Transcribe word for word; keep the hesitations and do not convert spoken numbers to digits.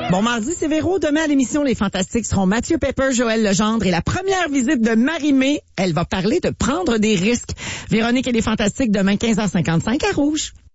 Bon mardi, c'est Véro. Demain à l'émission Les Fantastiques seront Mathieu Pepper, Joël Legendre et la première visite de Marie-Mé. Elle va parler de prendre des risques. Véronique et les Fantastiques demain quinze heures cinquante-cinq à Rouge.